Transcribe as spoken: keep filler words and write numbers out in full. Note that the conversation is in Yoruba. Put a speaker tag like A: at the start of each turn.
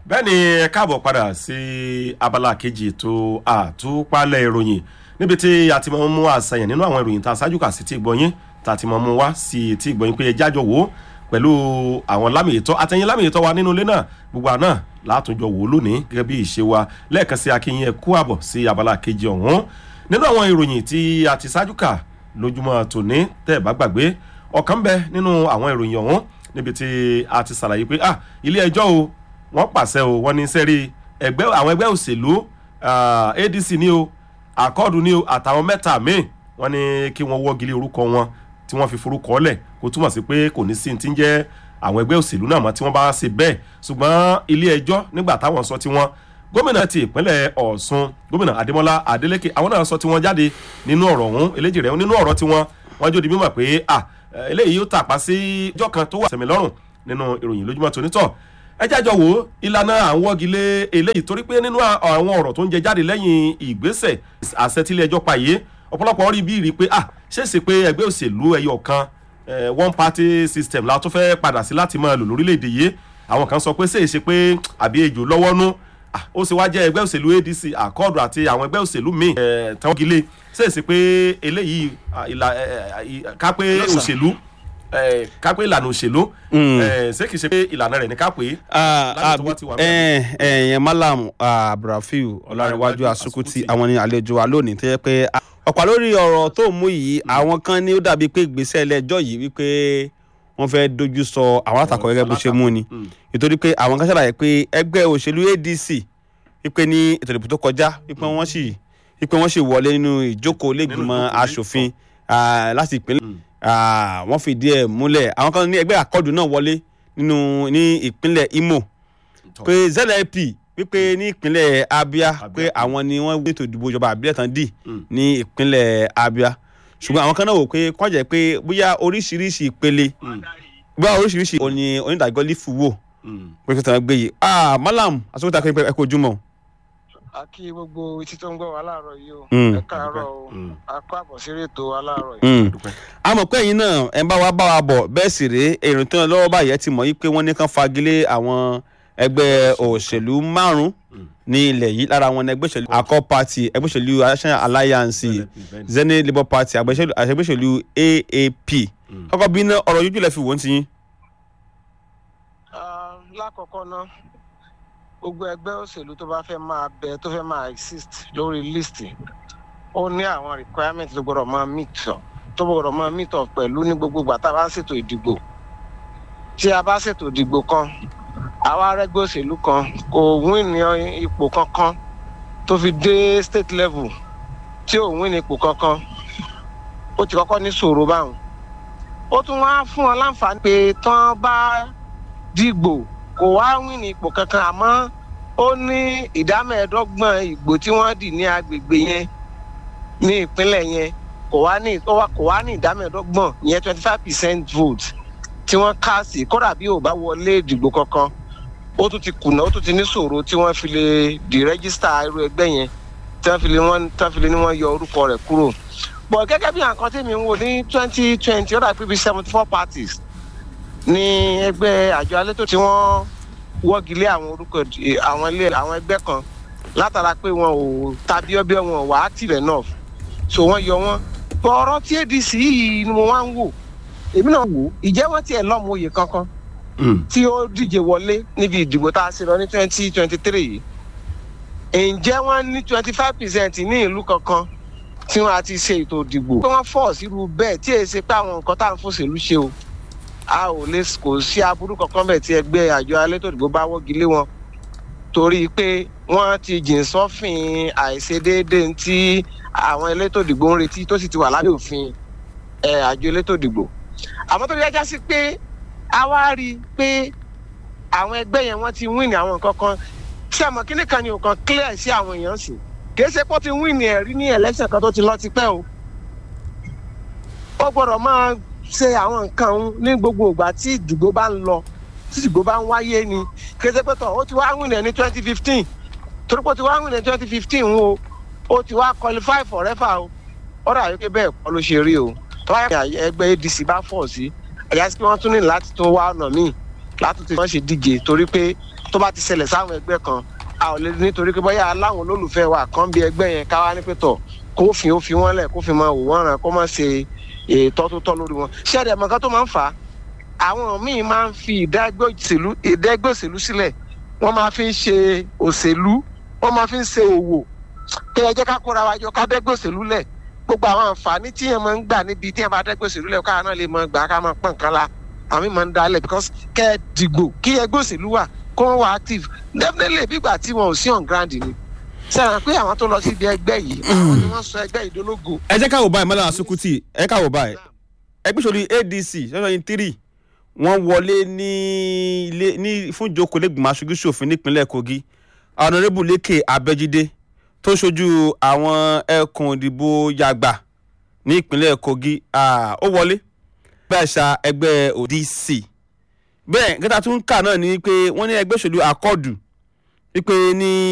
A: bẹ́ẹ̀ ni ẹ káàbọ̀ padà sí abala kejì ètò àtúpalẹ̀ ìròyìn níbi tí a ti máa ń mú àṣàyàn nínú àwọn ìròyìn tá a ṣáájú kà sí ti ìgbọ̀nyín tá a ti máa mú wá sí ti ìgbọ̀nyín pé ẹ jájọ wò ó pẹ̀lú àwọn lámìyètọ́ àtẹ̀yìn lámìyètọ́ wa nínú ilé náà gbogbo àná látúnjọ wò ó lónìí gẹ́gẹ́ bí ìṣe wa lẹ́ẹ̀kan sí akínyìn ẹ kú àbọ̀ sí abala kejì ọ̀hún nínú àwọn ìròyìn tí a ti ṣáájú kà lójúmọ́ tòní tẹ́ ẹ bá gbàgbé ọ̀kan bẹ nínú àwọn ìròyìn ọ̀hún níbi tí a ti ṣàlàyé pé ah ilé ẹjọ́ o wọ́n pàṣẹ o wọ́n ní sẹ́rí ẹgbẹ́ àwọn ẹgbẹ́ òṣèlú A D C ní o àkọọdù ní o àtàwọn mẹ́ta míì wọ́n ní kí wọ́n wọ́gilé orúkọ wọn tí wọ́n fi forúkọ lẹ̀ kó túmọ̀ sí pé kò ní sí ti ń jẹ́ àwọn ẹgbẹ́ òṣèlú náà mọ́ tí wọ́n bá ṣe bẹ́ẹ̀ ṣùgbọ́n ilé ẹjọ́ nígbà táwọn sọ tí wọ́n gómìnà ti ìpínlẹ̀ Ọ̀ṣun gómìnà Adémọ́lá Adélékè àwọn náà sọ tí wọ́n jáde nínú ọ̀rọ̀ ọ̀hún eléjì rẹ̀ nínú ọ̀rọ̀ tí wọ́n wọ́n jó di mímọ̀ pé ah eléyìí yóò tàpá sí ìjọ kan tó wà sẹ̀mí lọ́rùn nínú ìròyìn lójúmọ́ tonítọ̀ ẹ jájọ wò ó ìlànà àwọn wọ́gilé eléyìí torí pé nínú àwọn ọ̀rọ̀ tó ń jẹ jáde lẹ́yìn ìgbésẹ̀ àṣẹ tílé ẹjọ́ pa yìí ọ̀pọ̀lọpọ̀ rí bí rí pé ah ṣèṣe pé ẹgbẹ́ òṣèlú ẹyọ kan one party system la tó fẹ́ padà sí láti máa lò lórílẹ̀‐èdè yìí àwọn kan sọ pé ṣèṣe pé àbí ejò lọ́wọ́ nú ó sì wá jẹ́ ẹgbẹ́ òṣèlú A D C àkọọdù àti àwọn ẹgbẹ́ òṣèlú míì tán wọ́gilé ṣèṣe pé eléyìí ká pé òṣèlú kápẹ́ ìlànà òṣèlú ṣé kìí ṣe pé ìlànà rẹ̀ ní kápẹ́.
B: ẹ̀yẹn Malam Abdulrafiu Ọlárẹ̀wájú Asukuti àwọn ní àlejò wa lónìí tó yẹ pé ọ̀pá lórí ọ̀rọ̀ tó mú yìí àwọn kan ní ó dàbí pé ìgbésẹ̀ ẹlẹ́jọ́ yìí wípé wọ́n fẹ́ dojú sọ àwọn àtakọ̀ gẹ́gẹ́ bó ṣe mú ni nítorí pé àwọn kan ṣàlàyé pé ẹgbẹ́ òṣèlú A D C wípé ní ètò ìdìbò tó kọjá wípé wọ́n sì wípé wọ́n sì wọlé nínú ìjókòó lẹ́gbìmọ̀ aṣòfin láti ìpínlẹ̀ wọ́n fìdí ẹ̀ múlẹ̀ àwọn kan ní ẹgbẹ́ àkọọdù náà wọlé nínú ní ìpínlẹ̀ Imo pé Z L P wípé ní ìpínlẹ̀ Abia pé àwọn ni wọ́n gbé ètò ìdìbò ìjọba àbílẹ̀ tán dì ní ìpínlẹ̀ Abia ṣùgbọ́n àwọn kan náà wò pé kọjá pé bóyá oríṣiríṣi ìpele bóyá oríṣiríṣi òní onídàájọ́ lífù wò pé kí wọ́n gbé yìí ah Malam Asukuti akẹ́kọ̀ọ́ ẹ̀kọ́ ojúmọ́.
C: a kí gbogbo etí tó ń gbọ́ wa láàárọ̀ yìí o ẹ káàárọ̀ o a kó àbọ̀ sí ètò wa láàárọ̀ yìí.
B: a mọ̀ pé ẹ̀yin náà ẹ̀ ń bá wa bá wa bọ̀ bẹ́ẹ̀ sì rèé èrò tó ń lọ́wọ́ báyìí ẹ ti mọ̀ yí pé wọ́n ní kán fagilé àwọn ẹgbẹ́ òṣèlú márùn-ún ní ilẹ̀ yìí lára wọn ẹgbẹ́ òṣèlú Accord Party ẹgbẹ́ òṣèlú National Alliance Zenith Labour Party ẹgbẹ́ òṣèlú A A P kọ́kọ́ bí náà ọ̀rọ̀ yójú lẹ fi wò ó ti yín.
C: lákọ̀ọ́kọ́ náà gbogbo ẹgbẹ́ òṣèlú tó bá fẹ́ máa bẹ tó fẹ́ máa exist lórí list ó ní àwọn requirement tó gbọ́dọ̀ máa meet up tó gbọ́dọ̀ máa meet up pẹ̀lú ní gbogbo ìgbà tá a bá ń ṣètò ìdìbò tí a bá ṣètò ìdìbò kan àwa ẹgbẹ́ òṣèlú kan kò win ní ipò kankan tó fi dé state level tí ò win ní ipò kankan ó ti kọ́kọ́ ní ṣòro báwọn ó tún wá fún ọ láǹfààní pé tán bá dìgbò kò wá win ní ipò kankan àmọ́ ó ní ìdámẹ́ẹ̀ẹ́dọ́gbọ̀n ìgbò tí wọ́n dì ní agbègbè yẹn ní ìpínlẹ̀ yẹn kò wá ní kò wá ní ìdámẹ́ẹ̀ẹ́dọ́gbọ̀n ìyẹn twenty five percent vote tí wọ́n ká sí kódà bí ò bá wọlé ìdìbò kankan ó tún ti kùnà ó tún ti ní ṣòro tí wọ́n fi lè di rẹ́gísítà irú ẹgbẹ́ yẹn tí wọ́n fi lè wọ́n tí wọ́n fi lè ní wọ́n yọ orúkọ rẹ̀ kúrò. bọ̀ gẹ́gẹ́ bí nǹkan tí mi ń wò ní twenty twenty ó dà pé bíi seventy four parties ní ẹgbẹ́ àjọ alétò tí wọ́n wọ́gilé àwọn orúkọ àwọn ilé àwọn ẹgbẹ́ kan látara pé wọn ò tàbí ọbẹ̀ wọn ò wá active enough so wọ́n yọ wọ́n. bọ̀ ọ̀rọ̀ tí A D C yìí ni mo wá ń wò èmi náà wò ìjẹ́ wọ́n tiẹ̀ lọ́mọ oyè kankan tí ó díje wọlé níbi ìdìbò tá a ṣe lọ ní twenty twenty three yìí ǹjẹ́ wọ́n ní twenty five percent ní ìlú kankan tí wọ́n á ti ṣe ètò ìdìbò pé wọ́n fọ̀ sírú bẹ́ẹ̀ tí èyí ṣe pé àwọn nǹkan tá à ń fòṣèlú ṣe o a ò lè kò sí aburú kankan bẹ́ẹ̀ tí ẹgbẹ́ àjọ elétò ìdìbò bá wọ́gilé wọn torí pé wọ́n ti jìn sọ́fìn àìṣedéédé tí àwọn elétò ìdìbò ń retí tó sì ti wà lábẹ́ òfin àjọ elétò ìdìbò àmọ́ tó yẹ já sí pé a wá rí i pé àwọn ẹgbẹ́ yẹn wọ́n ti win àwọn nǹkan kan tí àmọ́ kíní kan ni nǹkan clear sí àwọn èèyàn sí kìí ṣe pé ó ti win ẹ̀rí ní election kan tó ti lọ ti pẹ́ o ó gbọ́dọ̀ máa ṣe àwọn nǹkan ní gbogbo ìgbà tí ìdìbò bá ń lọ tí ìdìbò bá ń wáyé ni kìí ṣe pé tọ̀ ó ti wá win ẹ̀ ní twenty fifteen torí pé ó ti wá win ẹ̀ ní twenty fifteen o ó ti wá qualify forever o ó dà wípé bẹ́ẹ̀ kọ́ ló ṣe rí o tọ́wọ́ ẹgbẹ́ A D C bá fọ̀ sí ẹ̀yà sí pé wọ́n tún ní láti tún wá ọ̀nà míì látúntì wọ́n ṣe díje torí pé tó bá ti ṣẹlẹ̀ sáwọn ẹgbẹ́ kan a ò lè nítorí pé bóyá aláwọn olólùfẹ́ wa kan bí ẹgbẹ́ yẹn káwá ní pẹ̀tọ̀ kó fi ó fi wọ́n lẹ̀ kó fi máa wò wọ́n ràn kó má ṣe ètò tó tọ́ lórí wọn. ṣẹ́ẹ̀dẹ̀ mọ̀ká tó máa ń fà á àwọn míì máa ń fi ìdẹ́gbẹ́ òṣèlú ìdẹ́gbẹ́ òṣèlú sílẹ̀ wọ́n máa fi ń ṣe òṣèlú wọ́n máa fi ń ṣe òwò pé ẹ jẹ́ ká kóra wa jọ ká dẹ́gbẹ́ òṣèlú lẹ̀ gbogbo àwọn àǹfààní tí yẹn máa ń gbà níbi tí yẹn bá dẹ́gbẹ́ òṣèlú lẹ̀ káà náà lè máa gbà ká máa pọ̀n kan la àwọn máa ń dalẹ̀ because kẹ́ ẹ dìgbò kí ẹgbẹ́ òṣèlú wà kó wọ́n wà active definitely bígbà tí wọn ò sí on ground ni sẹ́wọ̀n pé àwọn tó lọ sí ibi ẹgbẹ́ yìí àwọn ni wọ́n sọ ẹgbẹ́ ìdólógo.
B: ẹ jẹ́ ká wò báyìí Mallam Asukuti ẹ ká wò báyìí ẹgbẹ́ òṣèlú A D C twenty three wọ́n wọlé ní ilé ní fún ìjókòó lẹ́gbìmọ̀ aṣojú-ṣòfin nípínlẹ̀ Kogi Honourable Lékè Abẹ́jídé tó ṣojú àwọn ẹkùn ìdìbò Yàgbà ní ìpínlẹ̀ Kogi ó wọlé bẹ́ẹ̀ ṣá ẹgbẹ́ O D C bẹ́ẹ̀ kẹta tún kà náà ni pé wọ́n ní ẹgbẹ́ òṣèlú Akọ́ọ̀dù wípé ní